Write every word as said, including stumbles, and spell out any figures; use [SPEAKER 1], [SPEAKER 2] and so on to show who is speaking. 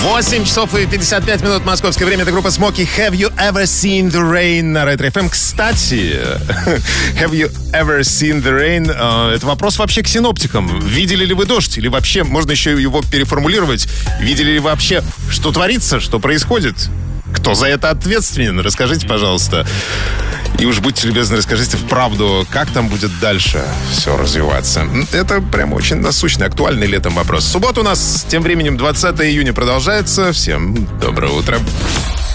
[SPEAKER 1] восемь часов и пятьдесят пять минут московское время. Это группа Smoky. Have you ever seen the rain на Ретро эф эм? Кстати, have you ever seen the rain? Это вопрос вообще к синоптикам. Видели ли вы дождь? Или вообще, можно еще его переформулировать, видели ли вы вообще, что творится, что происходит? Кто за это ответственен? Расскажите, пожалуйста. И уж будьте любезны, расскажите вправду, как там будет дальше все развиваться. Это прям очень насущный, актуальный летом вопрос. Суббота у нас тем временем двадцатого июня продолжается. Всем доброе утро.